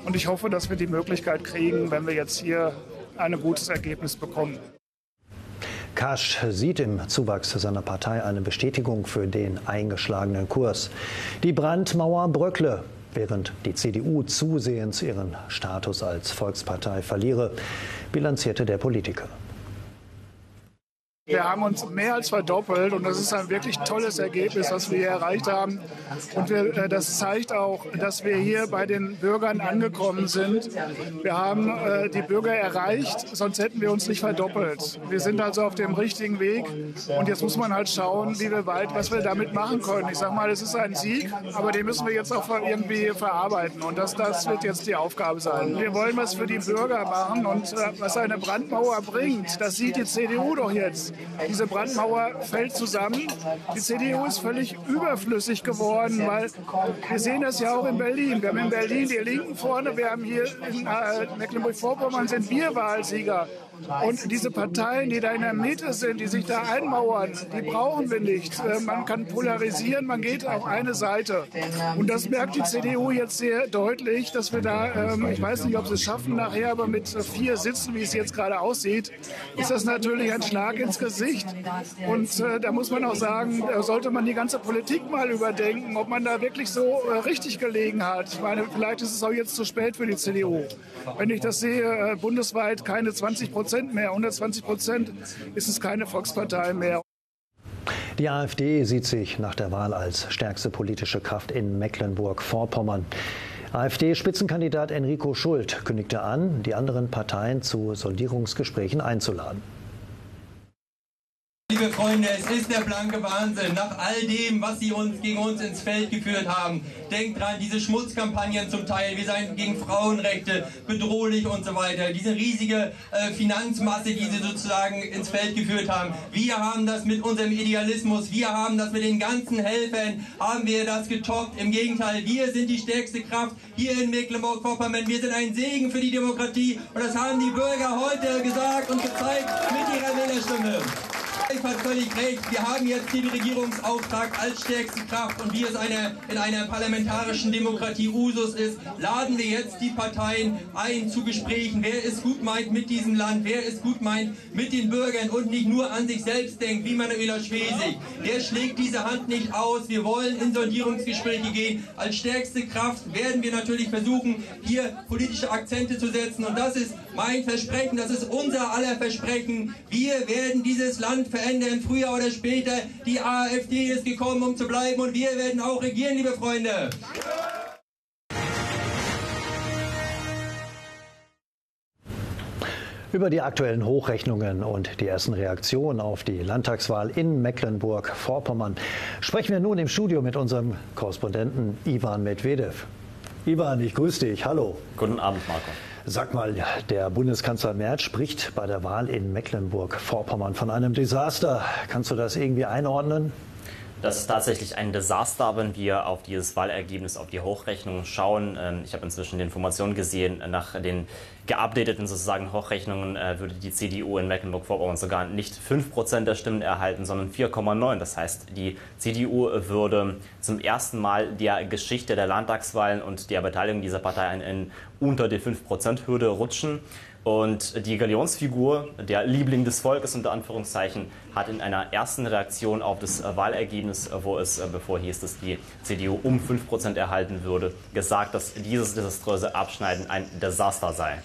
Und ich hoffe, dass wir die Möglichkeit kriegen, wenn wir jetzt hier ein gutes Ergebnis bekommen. Kasch sieht im Zuwachs seiner Partei eine Bestätigung für den eingeschlagenen Kurs. Die Brandmauer bröckle, während die CDU zusehends ihren Status als Volkspartei verliere, bilanzierte der Politiker. Wir haben uns mehr als verdoppelt und das ist ein wirklich tolles Ergebnis, was wir hier erreicht haben. Und das zeigt auch, dass wir hier bei den Bürgern angekommen sind. Wir haben die Bürger erreicht, sonst hätten wir uns nicht verdoppelt. Wir sind also auf dem richtigen Weg und jetzt muss man halt schauen, was wir damit machen können. Ich sage mal, es ist ein Sieg, aber den müssen wir jetzt auch irgendwie verarbeiten und das wird jetzt die Aufgabe sein. Wir wollen was für die Bürger machen und was eine Brandmauer bringt, das sieht die CDU doch jetzt. Diese Brandmauer fällt zusammen. Die CDU ist völlig überflüssig geworden, weil wir sehen das ja auch in Berlin. Wir haben in Berlin die Linken vorne, wir haben hier in Mecklenburg-Vorpommern sind wir Wahlsieger. Und diese Parteien, die da in der Mitte sind, die sich da einmauern, die brauchen wir nicht. Man kann polarisieren, man geht auf eine Seite. Und das merkt die CDU jetzt sehr deutlich, dass wir da, ich weiß nicht, ob sie es schaffen nachher, aber mit 4 Sitzen, wie es jetzt gerade aussieht, ist das natürlich ein Schlag ins Gesicht. Und da muss man auch sagen, da sollte man die ganze Politik mal überdenken, ob man da wirklich so richtig gelegen hat. Ich meine, vielleicht ist es auch jetzt zu spät für die CDU. Wenn ich das sehe, bundesweit keine 20% mehr, 120% ist es keine Volkspartei mehr. Die AfD sieht sich nach der Wahl als stärkste politische Kraft in Mecklenburg-Vorpommern. AfD-Spitzenkandidat Enrico Schult kündigte an, die anderen Parteien zu Sondierungsgesprächen einzuladen. Liebe Freunde, es ist der blanke Wahnsinn. Nach all dem, was Sie gegen uns ins Feld geführt haben. Denkt dran, diese Schmutzkampagnen zum Teil, wir seien gegen Frauenrechte, bedrohlich und so weiter. Diese riesige Finanzmasse, die Sie sozusagen ins Feld geführt haben. Wir haben das mit unserem Idealismus, wir haben das mit den ganzen Helfern, haben wir das getoppt. Im Gegenteil, wir sind die stärkste Kraft hier in Mecklenburg-Vorpommern. Wir sind ein Segen für die Demokratie und das haben die Bürger heute gesagt und gezeigt mit ihrer Wählerstimme. Ich hat völlig recht. Wir haben jetzt den Regierungsauftrag als stärkste Kraft und wie es in einer parlamentarischen Demokratie Usus ist, laden wir jetzt die Parteien ein zu Gesprächen. Wer es gut meint mit diesem Land, wer es gut meint mit den Bürgern und nicht nur an sich selbst denkt, wie Manuela Schwesig. Der schlägt diese Hand nicht aus. Wir wollen in Sondierungsgespräche gehen. Als stärkste Kraft werden wir natürlich versuchen, hier politische Akzente zu setzen und das ist mein Versprechen, das ist unser aller Versprechen. Wir werden dieses Land verändern, früher oder später. Die AfD ist gekommen, um zu bleiben und wir werden auch regieren, liebe Freunde. Über die aktuellen Hochrechnungen und die ersten Reaktionen auf die Landtagswahl in Mecklenburg-Vorpommern sprechen wir nun im Studio mit unserem Korrespondenten Ivan Medvedev. Ivan, ich grüße dich. Hallo. Guten Abend, Marco. Sag mal, der Bundeskanzler Merz spricht bei der Wahl in Mecklenburg-Vorpommern von einem Desaster. Kannst du das irgendwie einordnen? Das ist tatsächlich ein Desaster, wenn wir auf dieses Wahlergebnis, auf die Hochrechnungen schauen. Ich habe inzwischen die Informationen gesehen, nach den geupdateten sozusagen Hochrechnungen würde die CDU in Mecklenburg-Vorpommern sogar nicht 5% der Stimmen erhalten, sondern 4,9%. Das heißt, die CDU würde zum ersten Mal der Geschichte der Landtagswahlen und der Beteiligung dieser Partei unter die 5%-Hürde rutschen. Und die Galionsfigur, der Liebling des Volkes unter Anführungszeichen, hat in einer ersten Reaktion auf das Wahlergebnis, wo es bevor hieß, dass die CDU um 5% erhalten würde, gesagt, dass dieses desaströse Abschneiden ein Desaster sei.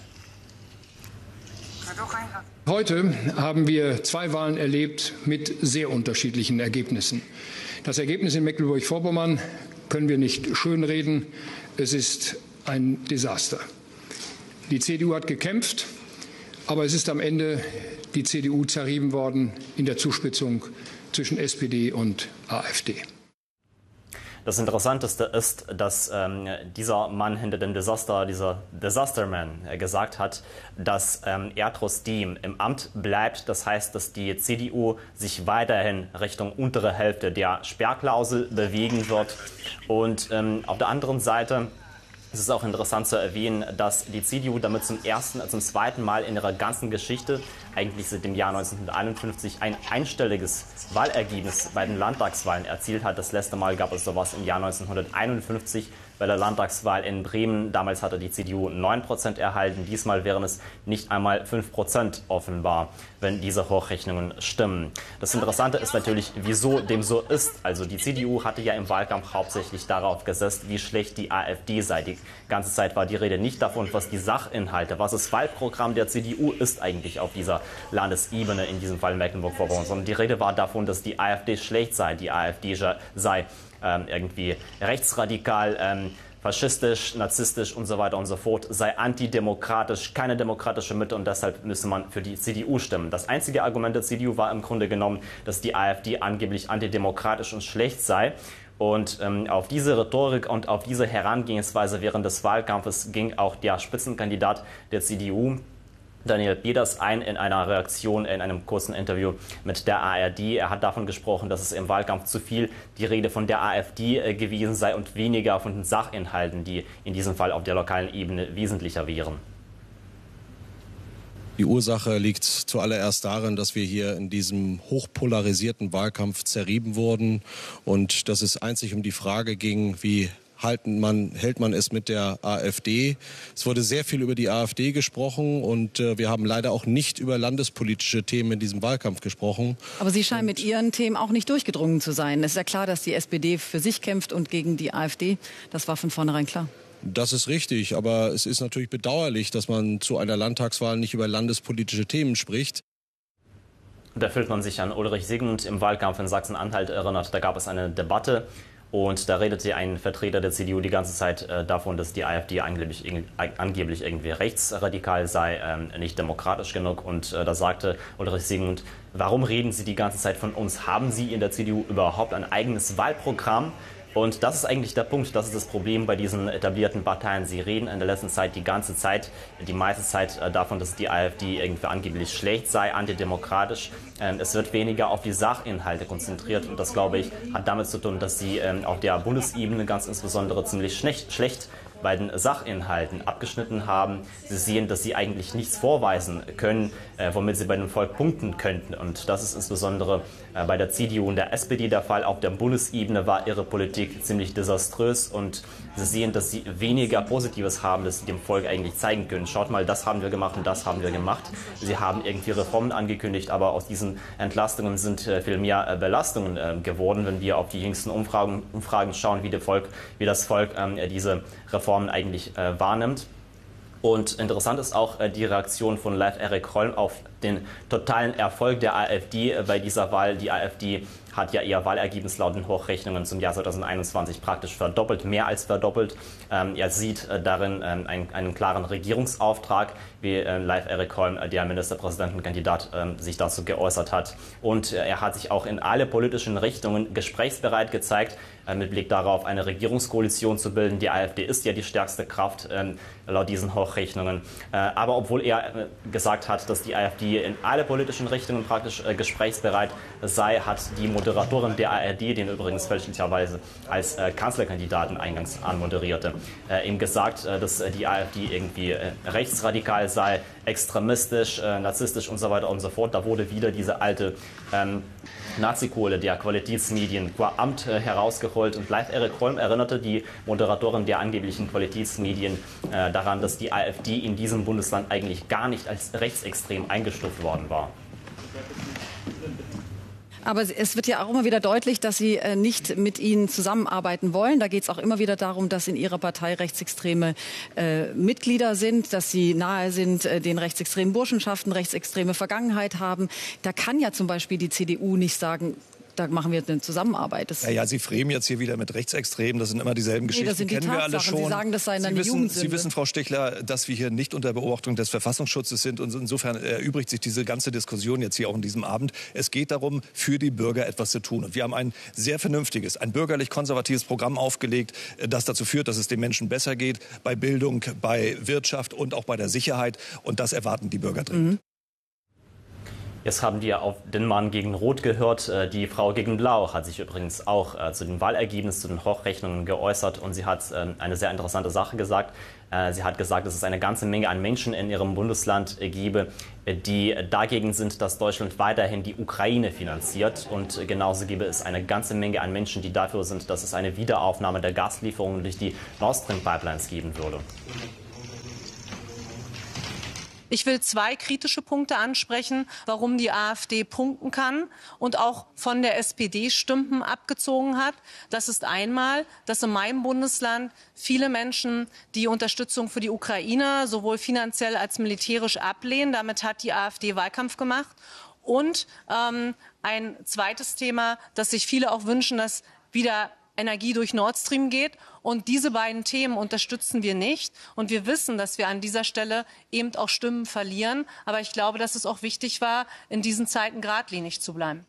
Heute haben wir 2 Wahlen erlebt mit sehr unterschiedlichen Ergebnissen. Das Ergebnis in Mecklenburg-Vorpommern können wir nicht schönreden. Es ist ein Desaster. Die CDU hat gekämpft, aber es ist am Ende die CDU zerrieben worden in der Zuspitzung zwischen SPD und AfD. Das Interessanteste ist, dass dieser Mann hinter dem Desaster, dieser Disasterman, gesagt hat, dass er trotzdem im Amt bleibt. Das heißt, dass die CDU sich weiterhin Richtung untere Hälfte der Sperrklausel bewegen wird. Und auf der anderen Seite es ist auch interessant zu erwähnen, dass die CDU damit zum zweiten Mal in ihrer ganzen Geschichte, eigentlich seit dem Jahr 1951, ein einstelliges Wahlergebnis bei den Landtagswahlen erzielt hat. Das letzte Mal gab es sowas im Jahr 1951, bei der Landtagswahl in Bremen. Damals hatte die CDU 9% erhalten. Diesmal wären es nicht einmal 5% offenbar, wenn diese Hochrechnungen stimmen. Das Interessante ist natürlich, wieso dem so ist. Also die CDU hatte ja im Wahlkampf hauptsächlich darauf gesetzt, wie schlecht die AfD sei. Die ganze Zeit war die Rede nicht davon, was die Sachinhalte, was das Wahlprogramm der CDU ist eigentlich auf dieser Landesebene, in diesem Fall Mecklenburg-Vorpommern, sondern die Rede war davon, dass die AfD schlecht sei. Die AfD sei irgendwie rechtsradikal, faschistisch, narzisstisch und so weiter und so fort, sei antidemokratisch, keine demokratische Mitte und deshalb müsse man für die CDU stimmen. Das einzige Argument der CDU war im Grunde genommen, dass die AfD angeblich antidemokratisch und schlecht sei. Und auf diese Rhetorik und auf diese Herangehensweise während des Wahlkampfes ging auch der Spitzenkandidat der CDU, Daniel Bieders, ein in einer Reaktion in einem kurzen Interview mit der ARD. Er hat davon gesprochen, dass es im Wahlkampf zu viel die Rede von der AfD gewesen sei und weniger von den Sachinhalten, die in diesem Fall auf der lokalen Ebene wesentlicher wären. Die Ursache liegt zuallererst darin, dass wir hier in diesem hochpolarisierten Wahlkampf zerrieben wurden und dass es einzig um die Frage ging, wie hält man es mit der AfD. Es wurde sehr viel über die AfD gesprochen und wir haben leider auch nicht über landespolitische Themen in diesem Wahlkampf gesprochen. Aber Sie scheinen mit Ihren Themen auch nicht durchgedrungen zu sein. Es ist ja klar, dass die SPD für sich kämpft und gegen die AfD. Das war von vornherein klar. Das ist richtig, aber es ist natürlich bedauerlich, dass man zu einer Landtagswahl nicht über landespolitische Themen spricht. Da fühlt man sich an Ulrich Siegmund im Wahlkampf in Sachsen-Anhalt erinnert. Da gab es eine Debatte. Und da redete ein Vertreter der CDU die ganze Zeit davon, dass die AfD angeblich irgendwie rechtsradikal sei, nicht demokratisch genug. Und da sagte Ulrich Siegmund, warum reden Sie die ganze Zeit von uns? Haben Sie in der CDU überhaupt ein eigenes Wahlprogramm? Und das ist eigentlich der Punkt, das ist das Problem bei diesen etablierten Parteien. Sie reden in der letzten Zeit die meiste Zeit davon, dass die AfD irgendwie angeblich schlecht sei, antidemokratisch. Es wird weniger auf die Sachinhalte konzentriert und das, glaube ich, hat damit zu tun, dass sie auf der Bundesebene ganz insbesondere ziemlich schlecht bei den Sachinhalten abgeschnitten haben. Sie sehen, dass sie eigentlich nichts vorweisen können, womit sie bei dem Volk punkten könnten. Und das ist insbesondere bei der CDU und der SPD der Fall. Auf der Bundesebene war ihre Politik ziemlich desaströs und sie sehen, dass sie weniger Positives haben, das sie dem Volk eigentlich zeigen können. Schaut mal, das haben wir gemacht und das haben wir gemacht. Sie haben irgendwie Reformen angekündigt, aber aus diesen Entlastungen sind viel mehr Belastungen geworden, wenn wir auf die jüngsten Umfragen schauen, wie das Volk diese Reformen eigentlich wahrnimmt. Und interessant ist auch die Reaktion von Leif Erik Holm auf den totalen Erfolg der AfD bei dieser Wahl. Die AfD hat ja ihr Wahlergebnis laut den Hochrechnungen zum Jahr 2021 praktisch verdoppelt, mehr als verdoppelt. Er sieht darin einen klaren Regierungsauftrag, wie Leif Erik Holm, der Ministerpräsidentenkandidat, sich dazu geäußert hat. Und er hat sich auch in alle politischen Richtungen gesprächsbereit gezeigt, mit Blick darauf, eine Regierungskoalition zu bilden. Die AfD ist ja die stärkste Kraft laut diesen Hochrechnungen. Aber obwohl er gesagt hat, dass die AfD in alle politischen Richtungen praktisch gesprächsbereit sei, hat die Moderatorin der ARD, den übrigens fälschlicherweise als Kanzlerkandidaten eingangs anmoderierte, ihm gesagt, dass die AfD irgendwie rechtsradikal sei, extremistisch, narzisstisch und so weiter und so fort. Da wurde wieder diese alte Nazikohle der Qualitätsmedien qua Amt herausgeholt und Leif Erik Holm erinnerte die Moderatorin der angeblichen Qualitätsmedien daran, dass die AfD in diesem Bundesland eigentlich gar nicht als rechtsextrem eingestuft worden war. Aber es wird ja auch immer wieder deutlich, dass Sie nicht mit Ihnen zusammenarbeiten wollen. Da geht es auch immer wieder darum, dass in Ihrer Partei rechtsextreme Mitglieder sind, dass Sie nahe sind den rechtsextremen Burschenschaften, rechtsextreme Vergangenheit haben. Da kann ja zum Beispiel die CDU nicht sagen, da machen wir eine Zusammenarbeit. Ja, Sie fremen jetzt hier wieder mit Rechtsextremen. Das sind immer dieselben Geschichten. Das sind die kennen wir alle schon. Sie sagen, das sei eine Jugendsünde. Sie wissen, Frau Stichler, dass wir hier nicht unter Beobachtung des Verfassungsschutzes sind. Und insofern erübrigt sich diese ganze Diskussion jetzt hier auch in diesem Abend. Es geht darum, für die Bürger etwas zu tun. Und wir haben ein sehr vernünftiges, ein bürgerlich-konservatives Programm aufgelegt, das dazu führt, dass es den Menschen besser geht, bei Bildung, bei Wirtschaft und auch bei der Sicherheit. Und das erwarten die Bürger dringend. Jetzt haben wir auf den Mann gegen Rot gehört. Die Frau gegen Blau hat sich übrigens auch zu dem Wahlergebnis, zu den Hochrechnungen geäußert. Und sie hat eine sehr interessante Sache gesagt. Sie hat gesagt, dass es eine ganze Menge an Menschen in ihrem Bundesland gebe, die dagegen sind, dass Deutschland weiterhin die Ukraine finanziert. Und genauso gäbe es eine ganze Menge an Menschen, die dafür sind, dass es eine Wiederaufnahme der Gaslieferungen durch die Nord Stream Pipelines geben würde. Ich will 2 kritische Punkte ansprechen, warum die AfD punkten kann und auch von der SPD Stimmen abgezogen hat. Das ist einmal, dass in meinem Bundesland viele Menschen die Unterstützung für die Ukraine sowohl finanziell als militärisch ablehnen. Damit hat die AfD Wahlkampf gemacht. Und ein zweites Thema, dass sich viele auch wünschen, dass wieder Energie durch Nord Stream geht. Und diese beiden Themen unterstützen wir nicht. Und wir wissen, dass wir an dieser Stelle eben auch Stimmen verlieren. Aber ich glaube, dass es auch wichtig war, in diesen Zeiten geradlinig zu bleiben.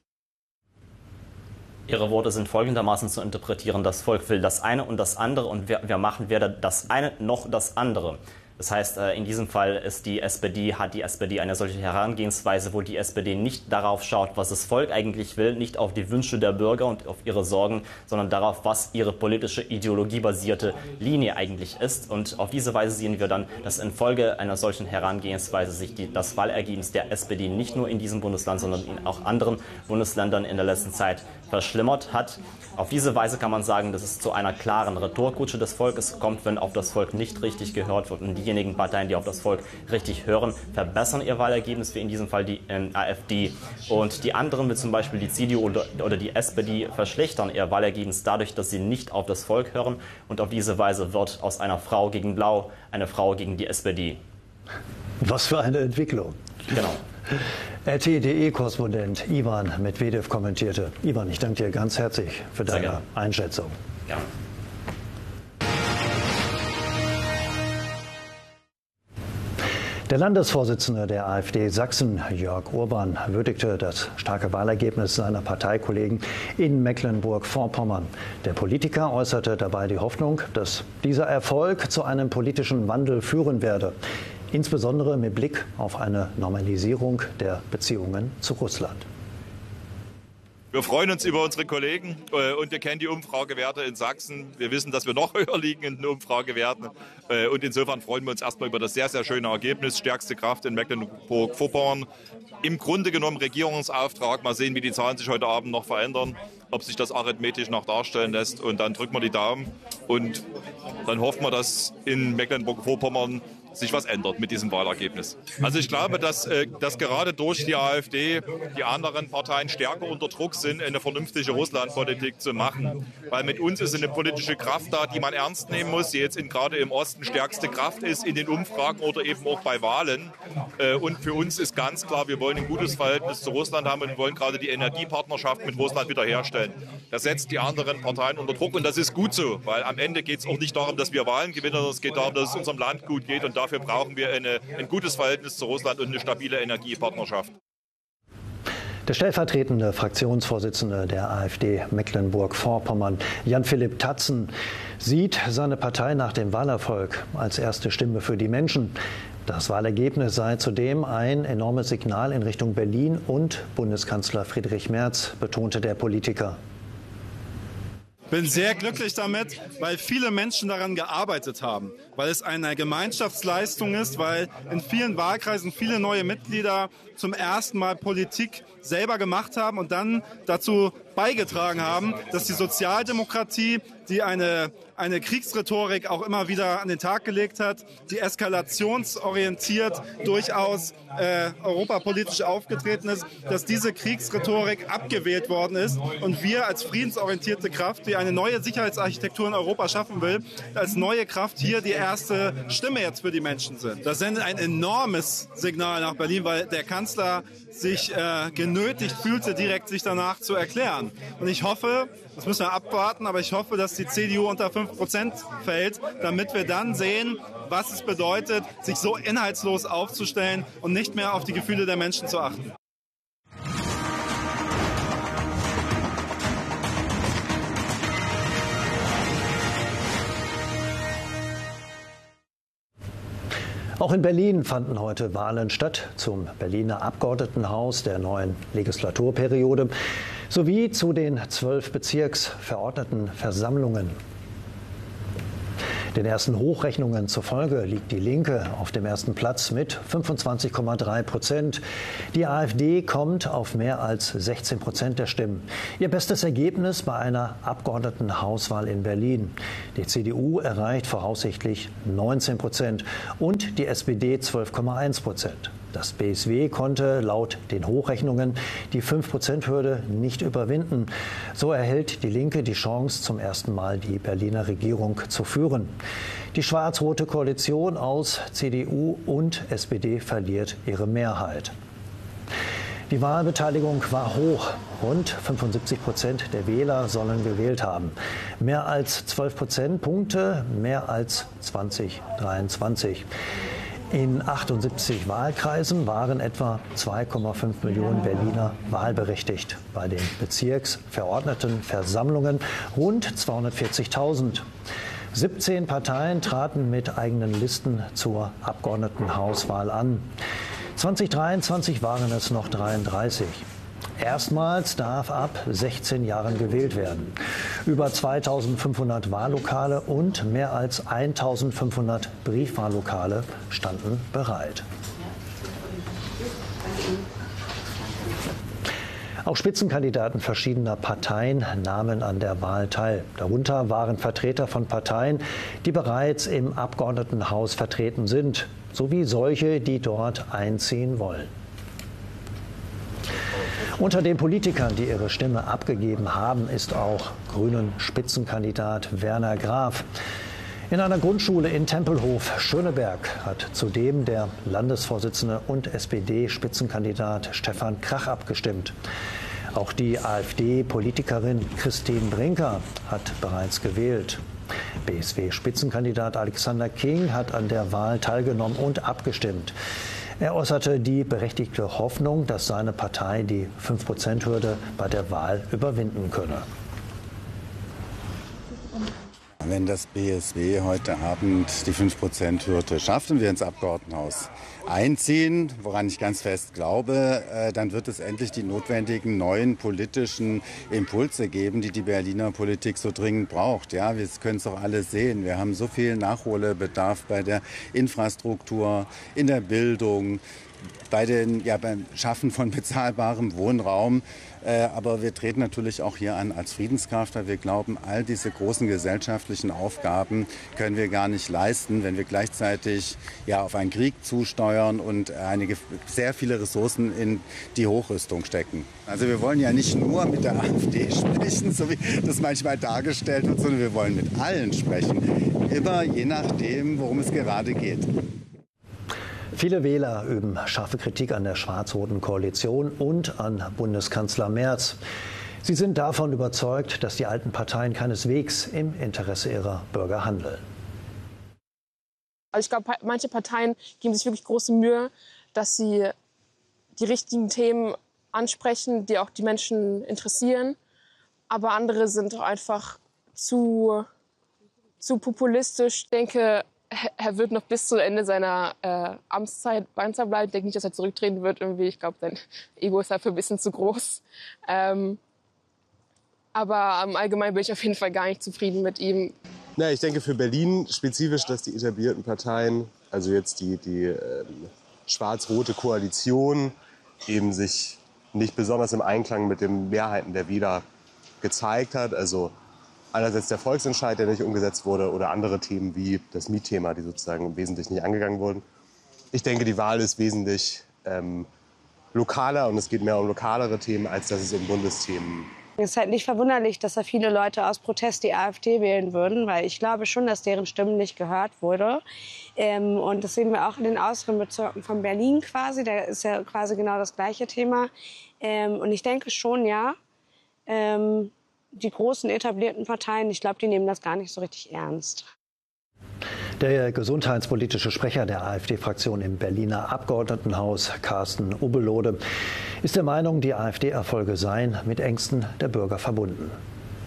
Ihre Worte sind folgendermaßen zu interpretieren: Das Volk will das eine und das andere und wir machen weder das eine noch das andere. Das heißt, in diesem Fall hat die SPD eine solche Herangehensweise, wo die SPD nicht darauf schaut, was das Volk eigentlich will, nicht auf die Wünsche der Bürger und auf ihre Sorgen, sondern darauf, was ihre politische ideologiebasierte Linie eigentlich ist. Und auf diese Weise sehen wir dann, dass infolge einer solchen Herangehensweise sich das Wahlergebnis der SPD nicht nur in diesem Bundesland, sondern in auch anderen Bundesländern in der letzten Zeit verschlimmert hat. Auf diese Weise kann man sagen, dass es zu einer klaren Retourkutsche des Volkes kommt, wenn auf das Volk nicht richtig gehört wird. Und diejenigen Parteien, die auf das Volk richtig hören, verbessern ihr Wahlergebnis, wie in diesem Fall die AfD. Und die anderen, wie zum Beispiel die CDU oder die SPD, verschlechtern ihr Wahlergebnis dadurch, dass sie nicht auf das Volk hören. Und auf diese Weise wird aus einer Frau gegen Blau eine Frau gegen die SPD. Was für eine Entwicklung. Genau. RT.de-Korrespondent Ivan Medvedev kommentierte. Ivan, ich danke dir ganz herzlich für deine Einschätzung. Ja. Der Landesvorsitzende der AfD Sachsen, Jörg Urban, würdigte das starke Wahlergebnis seiner Parteikollegen in Mecklenburg-Vorpommern. Der Politiker äußerte dabei die Hoffnung, dass dieser Erfolg zu einem politischen Wandel führen werde. Insbesondere mit Blick auf eine Normalisierung der Beziehungen zu Russland. Wir freuen uns über unsere Kollegen und wir kennen die Umfragewerte in Sachsen. Wir wissen, dass wir noch höher liegen in den Umfragewerten. Und insofern freuen wir uns erstmal über das sehr, sehr schöne Ergebnis. Stärkste Kraft in Mecklenburg-Vorpommern. Im Grunde genommen Regierungsauftrag. Mal sehen, wie die Zahlen sich heute Abend noch verändern, ob sich das arithmetisch noch darstellen lässt. Und dann drücken wir die Daumen und dann hoffen wir, dass in Mecklenburg-Vorpommern sich was ändert mit diesem Wahlergebnis. Also ich glaube, dass gerade durch die AfD die anderen Parteien stärker unter Druck sind, eine vernünftige Russlandpolitik zu machen. Weil mit uns ist eine politische Kraft da, die man ernst nehmen muss, die jetzt gerade im Osten stärkste Kraft ist in den Umfragen oder eben auch bei Wahlen. Und für uns ist ganz klar, wir wollen ein gutes Verhältnis zu Russland haben und wollen gerade die Energiepartnerschaft mit Russland wiederherstellen. Das setzt die anderen Parteien unter Druck und das ist gut so, weil am Ende geht es auch nicht darum, dass wir Wahlen gewinnen, sondern es geht darum, dass es unserem Land gut geht und dafür brauchen wir ein gutes Verhältnis zu Russland und eine stabile Energiepartnerschaft. Der stellvertretende Fraktionsvorsitzende der AfD Mecklenburg-Vorpommern, Jan-Philipp Tatzen, sieht seine Partei nach dem Wahlerfolg als erste Stimme für die Menschen. Das Wahlergebnis sei zudem ein enormes Signal in Richtung Berlin und Bundeskanzler Friedrich Merz, betonte der Politiker. Ich bin sehr glücklich damit, weil viele Menschen daran gearbeitet haben, weil es eine Gemeinschaftsleistung ist, weil in vielen Wahlkreisen viele neue Mitglieder zum ersten Mal Politik selber gemacht haben und dann dazu beigetragen haben, dass die Sozialdemokratie, die eine Kriegsrhetorik auch immer wieder an den Tag gelegt hat, die eskalationsorientiert durchaus europapolitisch aufgetreten ist, dass diese Kriegsrhetorik abgewählt worden ist und wir als friedensorientierte Kraft, die eine neue Sicherheitsarchitektur in Europa schaffen will, als neue Kraft hier die erste Stimme jetzt für die Menschen sind. Das sendet ein enormes Signal nach Berlin, weil der Kanzler sich genötigt fühlte, direkt sich danach zu erklären. Und ich hoffe, das müssen wir abwarten, aber ich hoffe, dass die CDU unter 5% fällt, damit wir dann sehen, was es bedeutet, sich so inhaltslos aufzustellen und nicht mehr auf die Gefühle der Menschen zu achten. Auch in Berlin fanden heute Wahlen statt zum Berliner Abgeordnetenhaus der neuen Legislaturperiode sowie zu den 12 Bezirksverordnetenversammlungen. Den ersten Hochrechnungen zufolge liegt die Linke auf dem ersten Platz mit 25,3%. Die AfD kommt auf mehr als 16% der Stimmen. Ihr bestes Ergebnis bei einer Abgeordnetenhauswahl in Berlin. Die CDU erreicht voraussichtlich 19% und die SPD 12,1%. Das BSW konnte laut den Hochrechnungen die 5%-Hürde nicht überwinden. So erhält die Linke die Chance, zum ersten Mal die Berliner Regierung zu führen. Die schwarz-rote Koalition aus CDU und SPD verliert ihre Mehrheit. Die Wahlbeteiligung war hoch. Rund 75% der Wähler sollen gewählt haben. Mehr als 12 Prozentpunkte, mehr als 2023. In 78 Wahlkreisen waren etwa 2,5 Millionen Berliner wahlberechtigt. Bei den Bezirksverordnetenversammlungen rund 240.000. 17 Parteien traten mit eigenen Listen zur Abgeordnetenhauswahl an. 2023 waren es noch 33. Erstmals darf ab 16 Jahren gewählt werden. Über 2.500 Wahllokale und mehr als 1.500 Briefwahllokale standen bereit. Auch Spitzenkandidaten verschiedener Parteien nahmen an der Wahl teil. Darunter waren Vertreter von Parteien, die bereits im Abgeordnetenhaus vertreten sind, sowie solche, die dort einziehen wollen. Unter den Politikern, die ihre Stimme abgegeben haben, ist auch Grünen-Spitzenkandidat Werner Graf. In einer Grundschule in Tempelhof, Schöneberg, hat zudem der Landesvorsitzende und SPD-Spitzenkandidat Stefan Krach abgestimmt. Auch die AfD-Politikerin Christine Brinker hat bereits gewählt. BSW-Spitzenkandidat Alexander King hat an der Wahl teilgenommen und abgestimmt. Er äußerte die berechtigte Hoffnung, dass seine Partei die 5%-Hürde bei der Wahl überwinden könne. Wenn das BSW heute Abend die 5%-Hürde schafft und wir ins Abgeordnetenhaus einziehen, woran ich ganz fest glaube, dann wird es endlich die notwendigen neuen politischen Impulse geben, die die Berliner Politik so dringend braucht. Ja, wir können es doch alle sehen. Wir haben so viel Nachholbedarf bei der Infrastruktur, in der Bildung, beim Schaffen von bezahlbarem Wohnraum. Aber wir treten natürlich auch hier an als Friedenskraft, weil wir glauben, all diese großen gesellschaftlichen Aufgaben können wir gar nicht leisten, wenn wir gleichzeitig auf einen Krieg zusteuern und sehr viele Ressourcen in die Hochrüstung stecken. Also wir wollen ja nicht nur mit der AfD sprechen, so wie das manchmal dargestellt wird, sondern wir wollen mit allen sprechen. Immer je nachdem, worum es gerade geht. Viele Wähler üben scharfe Kritik an der schwarz-roten Koalition und an Bundeskanzler Merz. Sie sind davon überzeugt, dass die alten Parteien keineswegs im Interesse ihrer Bürger handeln. Also ich glaube, manche Parteien geben sich wirklich große Mühe, dass sie die richtigen Themen ansprechen, die auch die Menschen interessieren. Aber andere sind auch einfach zu populistisch. Ich denke, er wird noch bis zum Ende seiner Amtszeit Kanzler bleiben. Ich denke nicht, dass er zurücktreten wird. Irgendwie. Ich glaube, sein Ego ist dafür ein bisschen zu groß. Aber im Allgemeinen bin ich auf jeden Fall gar nicht zufrieden mit ihm. Na, ich denke für Berlin spezifisch, dass die etablierten Parteien, also jetzt die schwarz-rote Koalition, eben sich nicht besonders im Einklang mit den Mehrheiten der Wähler gezeigt hat. Also einerseits der Volksentscheid, der nicht umgesetzt wurde, oder andere Themen wie das Mietthema, die sozusagen wesentlich nicht angegangen wurden. Ich denke, die Wahl ist wesentlich lokaler und es geht mehr um lokalere Themen, als dass es um Bundesthemen. Es ist halt nicht verwunderlich, dass da viele Leute aus Protest die AfD wählen würden, weil ich glaube schon, dass deren Stimmen nicht gehört wurde. Und das sehen wir auch in den äußeren Bezirken von Berlin quasi. Da ist ja quasi genau das gleiche Thema. Und ich denke schon, die großen etablierten Parteien, ich glaube, die nehmen das gar nicht so richtig ernst. Der gesundheitspolitische Sprecher der AfD-Fraktion im Berliner Abgeordnetenhaus, Carsten Ubbelohde, ist der Meinung, die AfD-Erfolge seien mit Ängsten der Bürger verbunden.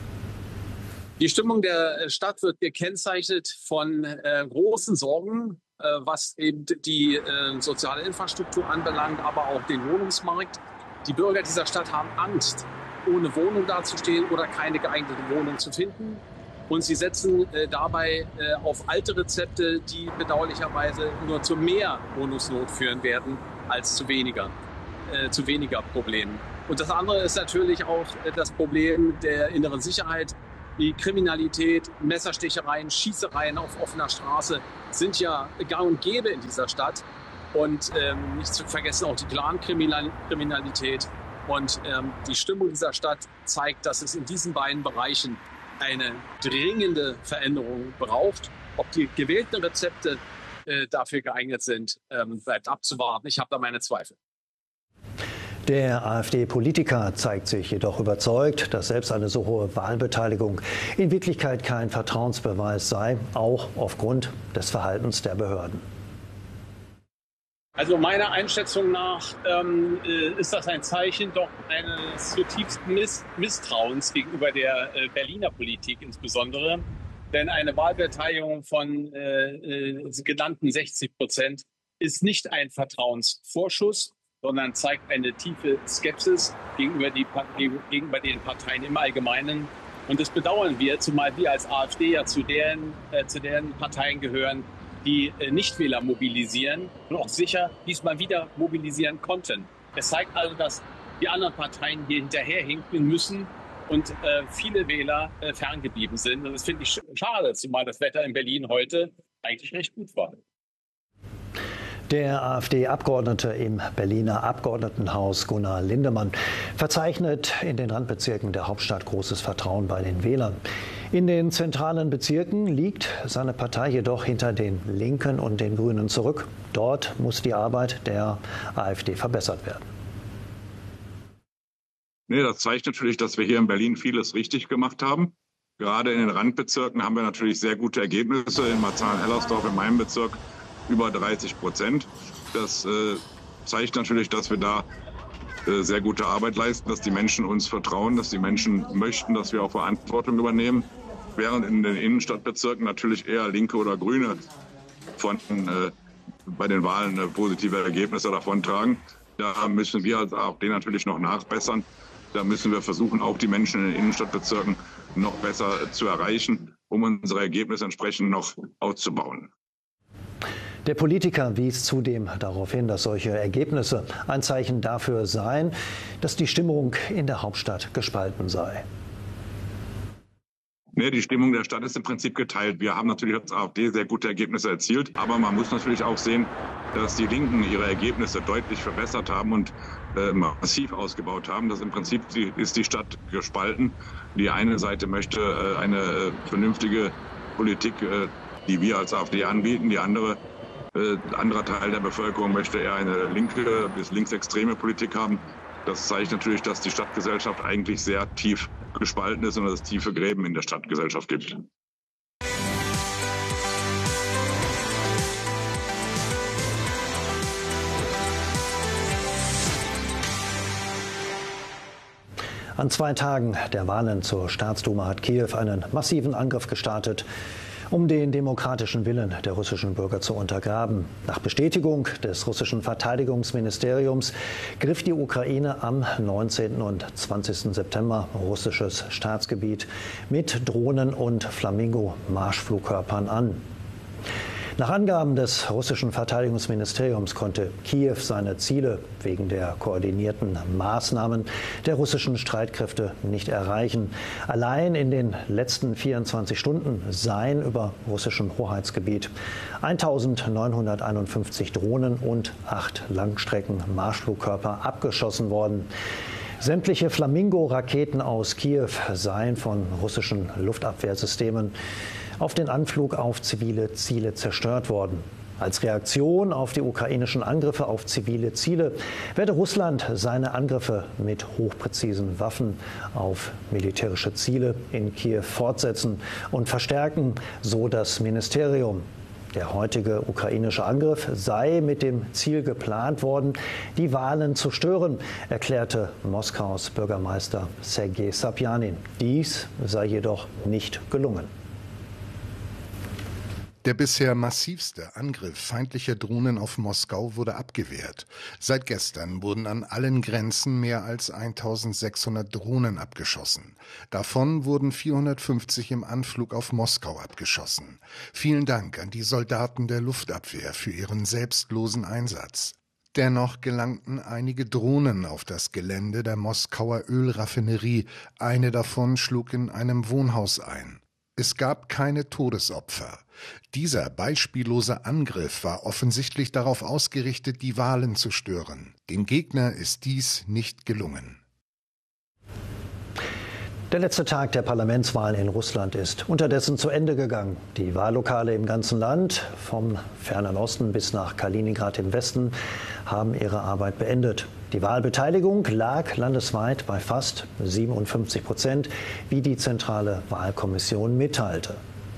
Die Stimmung der Stadt wird gekennzeichnet von großen Sorgen was eben die soziale Infrastruktur anbelangt, aber auch den Wohnungsmarkt. Die Bürger dieser Stadt haben Angst, ohne Wohnung dazustehen oder keine geeignete Wohnung zu finden. Und sie setzen dabei auf alte Rezepte, die bedauerlicherweise nur zu mehr Wohnungsnot führen werden als zu weniger Problemen. Und das andere ist natürlich auch das Problem der inneren Sicherheit. Die Kriminalität, Messerstichereien, Schießereien auf offener Straße sind ja gang und gäbe in dieser Stadt. Und nicht zu vergessen auch die Clankriminalität. Und die Stimmung dieser Stadt zeigt, dass es in diesen beiden Bereichen eine dringende Veränderung braucht. Ob die gewählten Rezepte dafür geeignet sind, bleibt abzuwarten. Ich habe da meine Zweifel. Der AfD-Politiker zeigt sich jedoch überzeugt, dass selbst eine so hohe Wahlbeteiligung in Wirklichkeit kein Vertrauensbeweis sei, auch aufgrund des Verhaltens der Behörden. Also meiner Einschätzung nach ist das ein Zeichen doch eines zutiefsten Misstrauens gegenüber der Berliner Politik insbesondere. Denn eine Wahlbeteiligung von genannten 60% ist nicht ein Vertrauensvorschuss, sondern zeigt eine tiefe Skepsis gegenüber den Parteien im Allgemeinen. Und das bedauern wir, zumal wir als AfD ja zu deren Parteien gehören, die Nichtwähler mobilisieren und auch sicher diesmal wieder mobilisieren konnten. Es zeigt also, dass die anderen Parteien hier hinterherhinken müssen und viele Wähler ferngeblieben sind. Und das finde ich schade, zumal das Wetter in Berlin heute eigentlich recht gut war. Der AfD-Abgeordnete im Berliner Abgeordnetenhaus Gunnar Lindemann verzeichnet in den Randbezirken der Hauptstadt großes Vertrauen bei den Wählern. In den zentralen Bezirken liegt seine Partei jedoch hinter den Linken und den Grünen zurück. Dort muss die Arbeit der AfD verbessert werden. Nee, das zeigt natürlich, dass wir hier in Berlin vieles richtig gemacht haben. Gerade in den Randbezirken haben wir natürlich sehr gute Ergebnisse. In Marzahn-Hellersdorf, in meinem Bezirk, über 30%. Das zeigt natürlich, dass wir da sehr gute Arbeit leisten, dass die Menschen uns vertrauen, dass die Menschen möchten, dass wir auch Verantwortung übernehmen. Während in den Innenstadtbezirken natürlich eher Linke oder Grüne bei den Wahlen positive Ergebnisse davontragen. Da müssen wir als AfD natürlich noch nachbessern. Da müssen wir versuchen, auch die Menschen in den Innenstadtbezirken noch besser zu erreichen, um unsere Ergebnisse entsprechend noch auszubauen. Der Politiker wies zudem darauf hin, dass solche Ergebnisse ein Zeichen dafür seien, dass die Stimmung in der Hauptstadt gespalten sei. Nee, die Stimmung der Stadt ist im Prinzip geteilt. Wir haben natürlich als AfD sehr gute Ergebnisse erzielt, aber man muss natürlich auch sehen, dass die Linken ihre Ergebnisse deutlich verbessert haben und massiv ausgebaut haben. Das im Prinzip ist die Stadt gespalten. Die eine Seite möchte eine vernünftige Politik, die wir als AfD anbieten, die anderer Teil der Bevölkerung möchte eher eine linke bis linksextreme Politik haben. Das zeigt natürlich, dass die Stadtgesellschaft eigentlich sehr tief gespalten ist und dass es tiefe Gräben in der Stadtgesellschaft gibt. An 2 Tagen der Wahlen zur Staatsduma hat Kiew einen massiven Angriff gestartet, um den demokratischen Willen der russischen Bürger zu untergraben. Nach Bestätigung des russischen Verteidigungsministeriums griff die Ukraine am 19. und 20. September russisches Staatsgebiet mit Drohnen und Flamingo-Marschflugkörpern an. Nach Angaben des russischen Verteidigungsministeriums konnte Kiew seine Ziele wegen der koordinierten Maßnahmen der russischen Streitkräfte nicht erreichen. Allein in den letzten 24 Stunden seien über russischem Hoheitsgebiet 1951 Drohnen und 8 Langstrecken-Marschflugkörper abgeschossen worden. Sämtliche Flamingo-Raketen aus Kiew seien von russischen Luftabwehrsystemen auf den Anflug auf zivile Ziele zerstört worden. Als Reaktion auf die ukrainischen Angriffe auf zivile Ziele werde Russland seine Angriffe mit hochpräzisen Waffen auf militärische Ziele in Kiew fortsetzen und verstärken, so das Ministerium. Der heutige ukrainische Angriff sei mit dem Ziel geplant worden, die Wahlen zu stören, erklärte Moskaus Bürgermeister Sergei Sobjanin. Dies sei jedoch nicht gelungen. Der bisher massivste Angriff feindlicher Drohnen auf Moskau wurde abgewehrt. Seit gestern wurden an allen Grenzen mehr als 1600 Drohnen abgeschossen. Davon wurden 450 im Anflug auf Moskau abgeschossen. Vielen Dank an die Soldaten der Luftabwehr für ihren selbstlosen Einsatz. Dennoch gelangten einige Drohnen auf das Gelände der Moskauer Ölraffinerie. Eine davon schlug in einem Wohnhaus ein. Es gab keine Todesopfer. Dieser beispiellose Angriff war offensichtlich darauf ausgerichtet, die Wahlen zu stören. Dem Gegner ist dies nicht gelungen. Der letzte Tag der Parlamentswahlen in Russland ist unterdessen zu Ende gegangen. Die Wahllokale im ganzen Land, vom fernen Osten bis nach Kaliningrad im Westen, haben ihre Arbeit beendet. Die Wahlbeteiligung lag landesweit bei fast 57%, wie die Zentrale Wahlkommission mitteilte.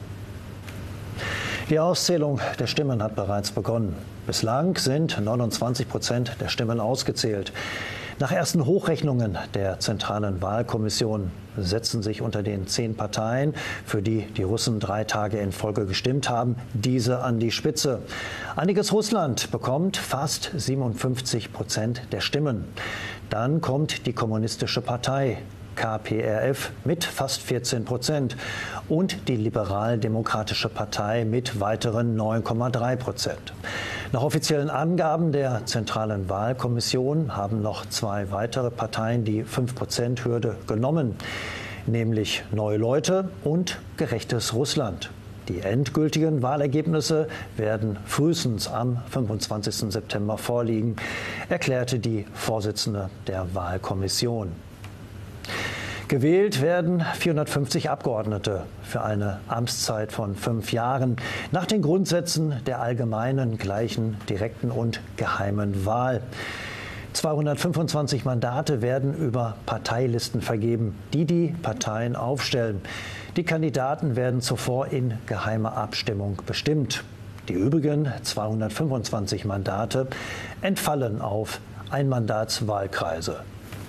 Die Auszählung der Stimmen hat bereits begonnen. Bislang sind 29% der Stimmen ausgezählt. Nach ersten Hochrechnungen der Zentralen Wahlkommission setzen sich unter den 10 Parteien, für die die Russen 3 Tage in Folge gestimmt haben, diese an die Spitze. Einiges Russland bekommt fast 57% der Stimmen. Dann kommt die Kommunistische Partei, KPRF, mit fast 14% und die Liberal-Demokratische Partei mit weiteren 9,3%. Nach offiziellen Angaben der Zentralen Wahlkommission haben noch 2 weitere Parteien die 5%-Hürde genommen, nämlich Neue Leute und Gerechtes Russland. Die endgültigen Wahlergebnisse werden frühestens am 25. September vorliegen, erklärte die Vorsitzende der Wahlkommission. Gewählt werden 450 Abgeordnete für eine Amtszeit von 5 Jahren nach den Grundsätzen der allgemeinen, gleichen, direkten und geheimen Wahl. 225 Mandate werden über Parteilisten vergeben, die die Parteien aufstellen. Die Kandidaten werden zuvor in geheimer Abstimmung bestimmt. Die übrigen 225 Mandate entfallen auf Einmandatswahlkreise.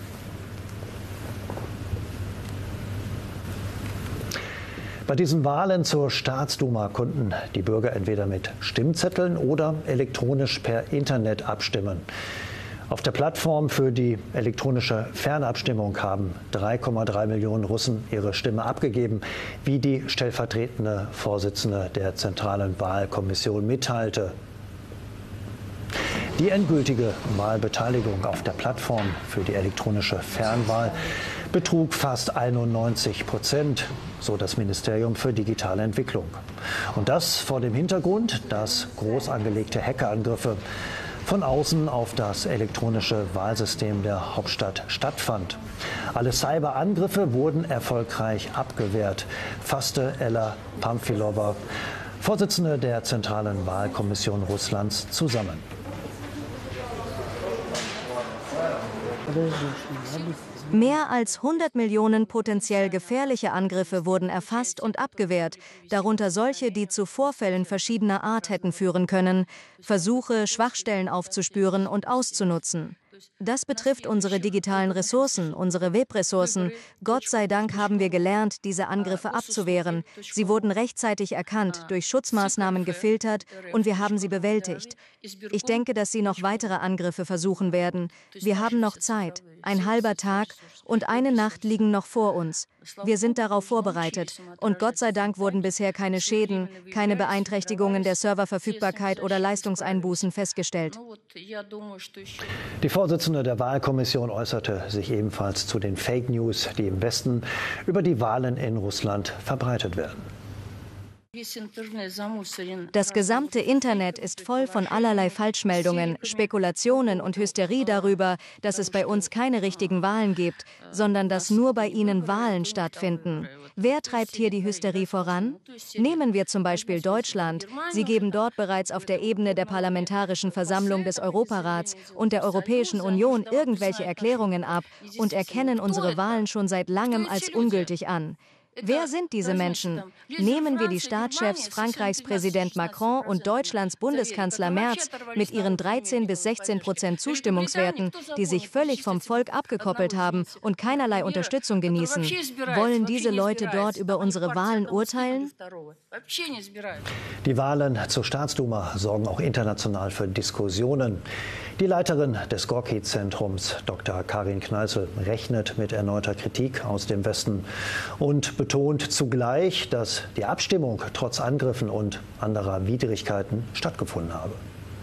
Bei diesen Wahlen zur Staatsduma konnten die Bürger entweder mit Stimmzetteln oder elektronisch per Internet abstimmen. Auf der Plattform für die elektronische Fernabstimmung haben 3,3 Millionen Russen ihre Stimme abgegeben, wie die stellvertretende Vorsitzende der Zentralen Wahlkommission mitteilte. Die endgültige Wahlbeteiligung auf der Plattform für die elektronische Fernwahl betrug fast 91%, so das Ministerium für digitale Entwicklung. Und das vor dem Hintergrund, dass groß angelegte Hackerangriffe von außen auf das elektronische Wahlsystem der Hauptstadt stattfand. Alle Cyberangriffe wurden erfolgreich abgewehrt, fasste Ella Pamfilova, Vorsitzende der Zentralen Wahlkommission Russlands, zusammen. Mehr als 100 Millionen potenziell gefährliche Angriffe wurden erfasst und abgewehrt, darunter solche, die zu Vorfällen verschiedener Art hätten führen können, Versuche, Schwachstellen aufzuspüren und auszunutzen. Das betrifft unsere digitalen Ressourcen, unsere Webressourcen. Gott sei Dank haben wir gelernt, diese Angriffe abzuwehren. Sie wurden rechtzeitig erkannt, durch Schutzmaßnahmen gefiltert und wir haben sie bewältigt. Ich denke, dass sie noch weitere Angriffe versuchen werden. Wir haben noch Zeit. Ein halber Tag und eine Nacht liegen noch vor uns. Wir sind darauf vorbereitet. Und Gott sei Dank wurden bisher keine Schäden, keine Beeinträchtigungen der Serververfügbarkeit oder Leistungseinbußen festgestellt. Die Vorsitzende der Wahlkommission äußerte sich ebenfalls zu den Fake News, die im Westen über die Wahlen in Russland verbreitet werden. Das gesamte Internet ist voll von allerlei Falschmeldungen, Spekulationen und Hysterie darüber, dass es bei uns keine richtigen Wahlen gibt, sondern dass nur bei ihnen Wahlen stattfinden. Wer treibt hier die Hysterie voran? Nehmen wir zum Beispiel Deutschland. Sie geben dort bereits auf der Ebene der Parlamentarischen Versammlung des Europarats und der Europäischen Union irgendwelche Erklärungen ab und erkennen unsere Wahlen schon seit langem als ungültig an. Wer sind diese Menschen? Nehmen wir die Staatschefs Frankreichs Präsident Macron und Deutschlands Bundeskanzler Merz mit ihren 13 bis 16% Zustimmungswerten, die sich völlig vom Volk abgekoppelt haben und keinerlei Unterstützung genießen. Wollen diese Leute dort über unsere Wahlen urteilen? Die Wahlen zur Staatsduma sorgen auch international für Diskussionen. Die Leiterin des Gorki-Zentrums, Dr. Karin Kneißl, rechnet mit erneuter Kritik aus dem Westen und betont zugleich, dass die Abstimmung trotz Angriffen und anderer Widrigkeiten stattgefunden habe.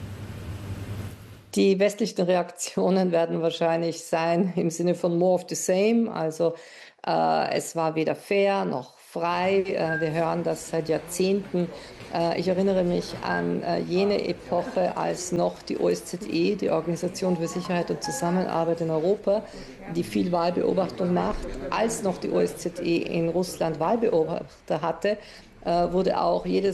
Die westlichen Reaktionen werden wahrscheinlich sein im Sinne von more of the same. Also es war weder fair noch frei. Wir hören das seit Jahrzehnten. Ich erinnere mich an jene Epoche, als noch die OSZE, die Organisation für Sicherheit und Zusammenarbeit in Europa, die viel Wahlbeobachtung macht, als noch die OSZE in Russland Wahlbeobachter hatte, wurde auch jedes